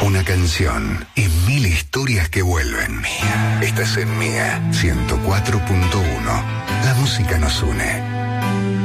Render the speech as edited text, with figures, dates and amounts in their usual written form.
Una canción y 1000 historias que vuelven. Mía. Estás en Mía 104.1. La música nos une.